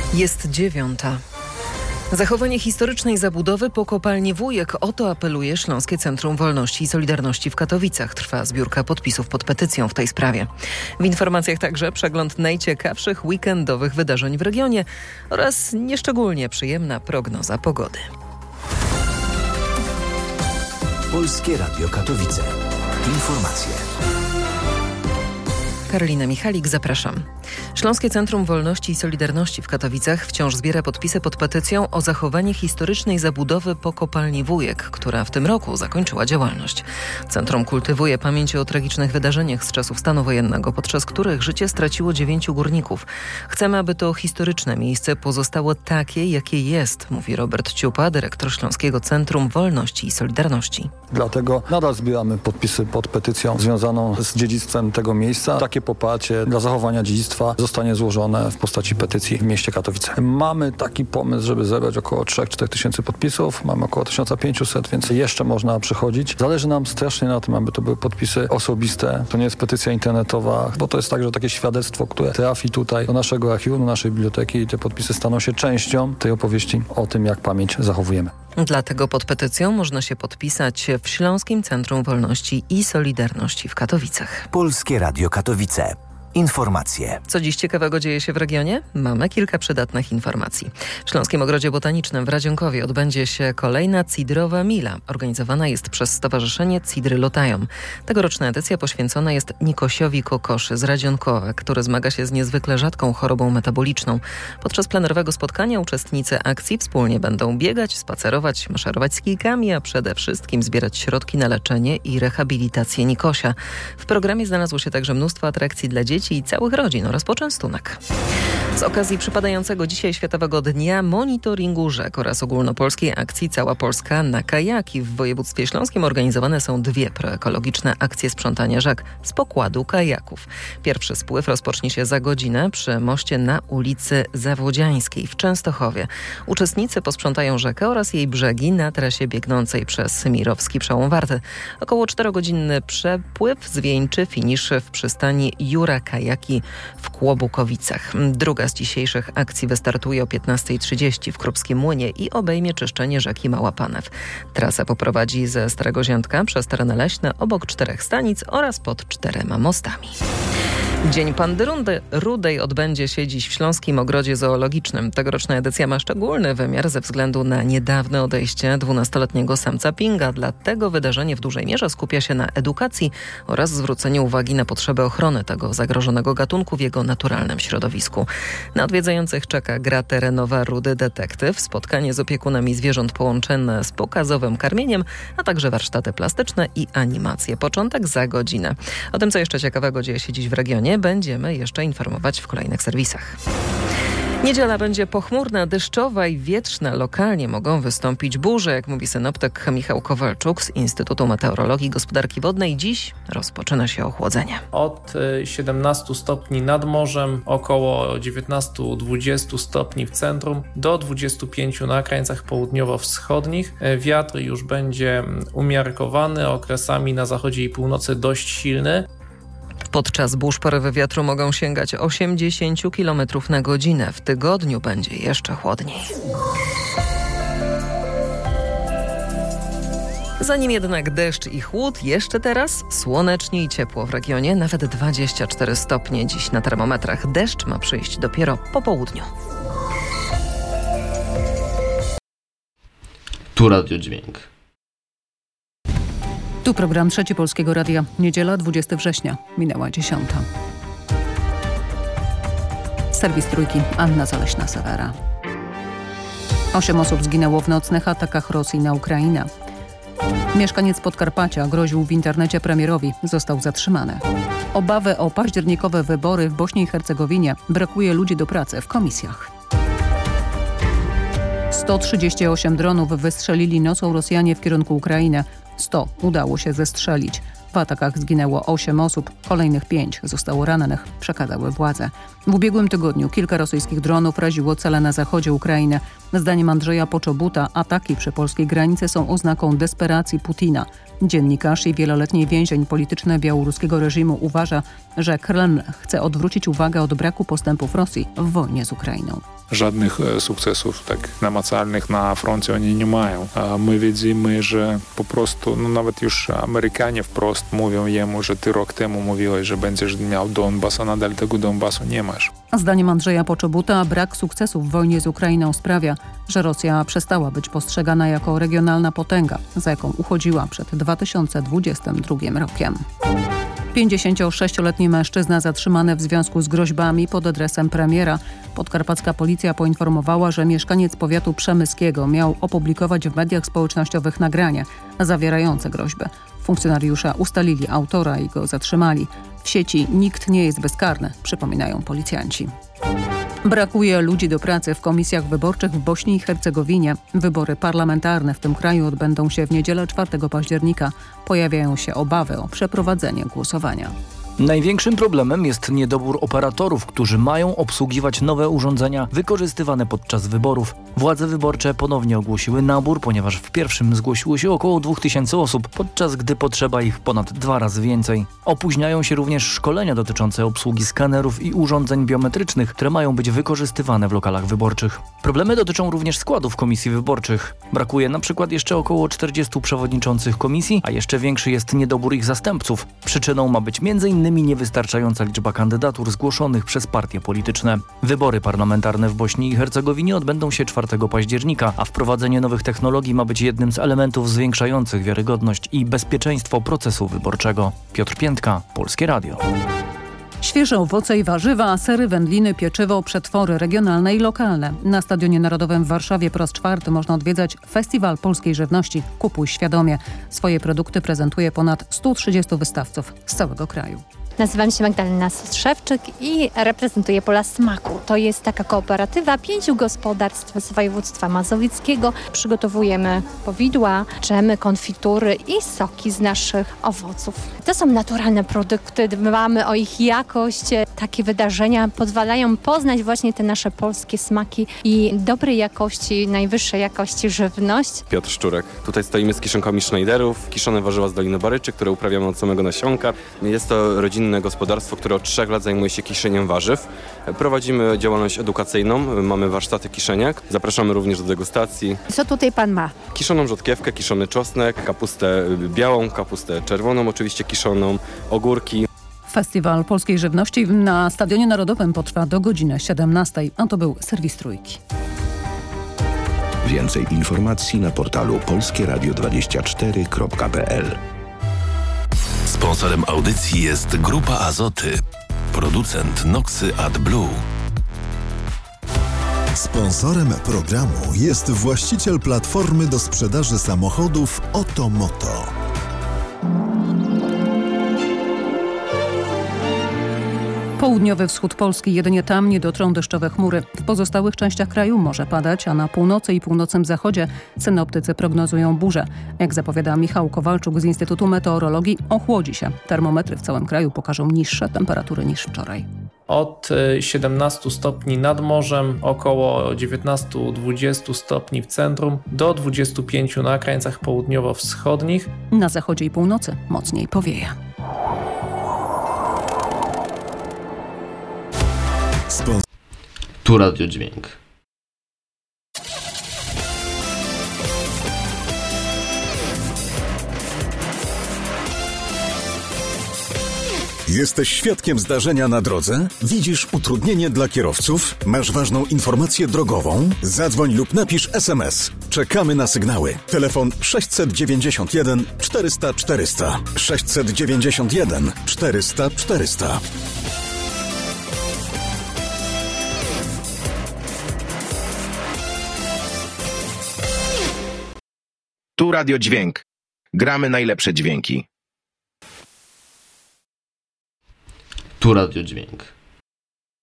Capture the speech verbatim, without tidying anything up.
Jest dziewiąta. Zachowanie historycznej zabudowy po kopalni Wujek. O to apeluje Śląskie Centrum Wolności i Solidarności w Katowicach. Trwa zbiórka podpisów pod petycją w tej sprawie. W informacjach także przegląd najciekawszych weekendowych wydarzeń w regionie oraz nieszczególnie przyjemna prognoza pogody. Polskie Radio Katowice. Informacje. Karolina Michalik, zapraszam. Śląskie Centrum Wolności i Solidarności w Katowicach wciąż zbiera podpisy pod petycją o zachowanie historycznej zabudowy po kopalni Wujek, która w tym roku zakończyła działalność. Centrum kultywuje pamięć o tragicznych wydarzeniach z czasów stanu wojennego, podczas których życie straciło dziewięciu górników. Chcemy, aby to historyczne miejsce pozostało takie, jakie jest, mówi Robert Ciupa, dyrektor Śląskiego Centrum Wolności i Solidarności. Dlatego nadal zbieramy podpisy pod petycją związaną z dziedzictwem tego miejsca. Takie poparcie dla zachowania dziedzictwa zostanie złożone w postaci petycji w mieście Katowice. Mamy taki pomysł, żeby zebrać około trzy do czterech tysięcy podpisów. Mamy około tysiąc pięćset, więc jeszcze można przychodzić. Zależy nam strasznie na tym, aby to były podpisy osobiste. To nie jest petycja internetowa, bo to jest także takie świadectwo, które trafi tutaj do naszego archiwum, do naszej biblioteki i te podpisy staną się częścią tej opowieści o tym, jak pamięć zachowujemy. Dlatego pod petycją można się podpisać w Śląskim Centrum Wolności i Solidarności w Katowicach. Polskie Radio Katowice. Informacje. Co dziś ciekawego dzieje się w regionie? Mamy kilka przydatnych informacji. W Śląskim Ogrodzie Botanicznym w Radzionkowie odbędzie się kolejna Cidrowa Mila. Organizowana jest przez Stowarzyszenie Cidry Lotają. Tegoroczna edycja poświęcona jest Nikosiowi Kokoszy z Radzionkowa, który zmaga się z niezwykle rzadką chorobą metaboliczną. Podczas plenerowego spotkania uczestnicy akcji wspólnie będą biegać, spacerować, maszerować z kijkami, a przede wszystkim zbierać środki na leczenie i rehabilitację Nikosia. W programie znalazło się także mnóstwo atrakcji dla dzieci i całych rodzin oraz poczęstunek. Z okazji przypadającego dzisiaj Światowego Dnia Monitoringu Rzek oraz ogólnopolskiej akcji Cała Polska na kajaki w województwie śląskim organizowane są dwie proekologiczne akcje sprzątania rzek z pokładu kajaków. Pierwszy spływ rozpocznie się za godzinę przy moście na ulicy Zawodziańskiej w Częstochowie. Uczestnicy posprzątają rzekę oraz jej brzegi na trasie biegnącej przez Mirowski Przełom Warty. Około czterogodzinny przepływ zwieńczy finisz w przystani Jura Kajaki w Kłobukowicach. Druga z dzisiejszych akcji wystartuje o piętnasta trzydzieści w Krupskim Młynie i obejmie czyszczenie rzeki Mała Panew. Trasa poprowadzi ze Starego Ziętka przez tereny leśne obok czterech stanic oraz pod czterema mostami. Dzień Pandy Rudej odbędzie się dziś w Śląskim Ogrodzie Zoologicznym. Tegoroczna edycja ma szczególny wymiar ze względu na niedawne odejście dwunastoletniego samca Pinga. Dlatego wydarzenie w dużej mierze skupia się na edukacji oraz zwróceniu uwagi na potrzebę ochrony tego zagrożonego gatunku w jego naturalnym środowisku. Na odwiedzających czeka gra terenowa Rudy Detektyw, spotkanie z opiekunami zwierząt połączone z pokazowym karmieniem, a także warsztaty plastyczne i animacje. Początek za godzinę. O tym, co jeszcze ciekawego dzieje się dziś w regionie, będziemy jeszcze informować w kolejnych serwisach. Niedziela będzie pochmurna, deszczowa i wietrzna. Lokalnie mogą wystąpić burze, jak mówi synoptyk Michał Kowalczuk z Instytutu Meteorologii i Gospodarki Wodnej. Dziś rozpoczyna się ochłodzenie. Od siedemnastu stopni nad morzem, około dziewiętnastu dwudziestu stopni w centrum, do dwudziestu pięciu na krańcach południowo-wschodnich. Wiatr już będzie umiarkowany, okresami na zachodzie i północy dość silny. Podczas burz porywy wiatru mogą sięgać osiemdziesiąt kilometrów na godzinę. W tygodniu będzie jeszcze chłodniej. Zanim jednak deszcz i chłód, jeszcze teraz słonecznie i ciepło w regionie, nawet dwadzieścia cztery stopnie dziś na termometrach. Deszcz ma przyjść dopiero po południu. Tu Radio Dźwięk. Tu program Trzeci Polskiego Radia. Niedziela, dwudziestego września. Minęła dziesiąta. Serwis Trójki. Anna Zaleśna-Sewera. Osiem osób zginęło w nocnych atakach Rosji na Ukrainę. Mieszkaniec Podkarpacia groził w internecie premierowi. Został zatrzymany. Obawy o październikowe wybory w Bośni i Hercegowinie. Brakuje ludzi do pracy w komisjach. sto trzydzieści osiem dronów wystrzelili nocą Rosjanie w kierunku Ukrainy. sto udało się zestrzelić. W atakach zginęło osiem osób, kolejnych pięć zostało rannych, przekazały władze. W ubiegłym tygodniu kilka rosyjskich dronów raziło cele na zachodzie Ukrainy. Zdaniem Andrzeja Poczobuta ataki przy polskiej granicy są oznaką desperacji Putina. Dziennikarz i wieloletni więzień polityczny białoruskiego reżimu uważa, że Kreml chce odwrócić uwagę od braku postępów Rosji w wojnie z Ukrainą. Żadnych sukcesów tak namacalnych na froncie oni nie mają. A my widzimy, że po prostu, no nawet już Amerykanie wprost mówią jemu, że ty rok temu mówiłeś, że będziesz miał Donbas, a nadal tego Donbasu nie masz. Zdaniem Andrzeja Poczobuta brak sukcesów w wojnie z Ukrainą sprawia, że Rosja przestała być postrzegana jako regionalna potęga, za jaką uchodziła przed dwa tysiące dwudziestym drugim rokiem. pięćdziesięciosześcioletni mężczyzna zatrzymany w związku z groźbami pod adresem premiera. Podkarpacka policja poinformowała, że mieszkaniec powiatu przemyskiego miał opublikować w mediach społecznościowych nagranie zawierające groźby. Funkcjonariusze ustalili autora i go zatrzymali. W sieci nikt nie jest bezkarny, przypominają policjanci. Brakuje ludzi do pracy w komisjach wyborczych w Bośni i Hercegowinie. Wybory parlamentarne w tym kraju odbędą się w niedzielę czwartego października. Pojawiają się obawy o przeprowadzenie głosowania. Największym problemem jest niedobór operatorów, którzy mają obsługiwać nowe urządzenia wykorzystywane podczas wyborów. Władze wyborcze ponownie ogłosiły nabór, ponieważ w pierwszym zgłosiło się około dwóch tysięcy osób, podczas gdy potrzeba ich ponad dwa razy więcej. Opóźniają się również szkolenia dotyczące obsługi skanerów i urządzeń biometrycznych, które mają być wykorzystywane w lokalach wyborczych. Problemy dotyczą również składów komisji wyborczych. Brakuje na przykład jeszcze około czterdziestu przewodniczących komisji, a jeszcze większy jest niedobór ich zastępców. Przyczyną ma być między innymi niewystarczająca liczba kandydatur zgłoszonych przez partie polityczne. Wybory parlamentarne w Bośni i Hercegowinie odbędą się czwartego października, a wprowadzenie nowych technologii ma być jednym z elementów zwiększających wiarygodność i bezpieczeństwo procesu wyborczego. Piotr Piętka, Polskie Radio. Świeże owoce i warzywa, sery, wędliny, pieczywo, przetwory regionalne i lokalne. Na Stadionie Narodowym w Warszawie po raz czwarty można odwiedzać Festiwal Polskiej Żywności. Kupuj świadomie. Swoje produkty prezentuje ponad stu trzydziestu wystawców z całego kraju. Nazywam się Magdalena Strzewczyk i reprezentuję Pola Smaku. To jest taka kooperatywa pięciu gospodarstw z województwa mazowieckiego. Przygotowujemy powidła, dżemy, konfitury i soki z naszych owoców. To są naturalne produkty, dbamy o ich jakość. Takie wydarzenia pozwalają poznać właśnie te nasze polskie smaki i dobrej jakości, najwyższej jakości żywność. Piotr Szczurek. Tutaj stoimy z kiszonkami Schneiderów, kiszone warzywa z Doliny Baryczy, które uprawiamy od samego nasionka. Jest to rodzinne gospodarstwo, które od trzech lat zajmuje się kiszeniem warzyw. Prowadzimy działalność edukacyjną, mamy warsztaty kiszeniak. Zapraszamy również do degustacji. Co tutaj pan ma? Kiszoną rzodkiewkę, kiszony czosnek, kapustę białą, kapustę czerwoną, oczywiście kiszoną, ogórki. Festiwal Polskiej Żywności na Stadionie Narodowym potrwa do godziny siedemnastej, a to był serwis Trójki. Więcej informacji na portalu polskie radio dwadzieścia cztery kropka p l. Sponsorem audycji jest Grupa Azoty, producent Noxy AdBlue. Sponsorem programu jest właściciel platformy do sprzedaży samochodów Otomoto. Południowy wschód Polski, jedynie tam nie dotrą deszczowe chmury. W pozostałych częściach kraju może padać, a na północy i północnym zachodzie synoptycy prognozują burze. Jak zapowiada Michał Kowalczuk z Instytutu Meteorologii, ochłodzi się. Termometry w całym kraju pokażą niższe temperatury niż wczoraj. Od siedemnastu stopni nad morzem, około dziewiętnastu do dwudziestu stopni w centrum, do dwudziestu pięciu na krańcach południowo-wschodnich. Na zachodzie i północy mocniej powieje. Tu Radio Dźwięk. Jesteś świadkiem zdarzenia na drodze? Widzisz utrudnienie dla kierowców? Masz ważną informację drogową? Zadzwoń lub napisz es em es. Czekamy na sygnały. Telefon sześćset dziewięćdziesiąt jeden czterysta czterysta. sześćset dziewięćdziesiąt jeden czterysta czterysta. Tu Radio Dźwięk. Gramy najlepsze dźwięki. Tu Radio Dźwięk.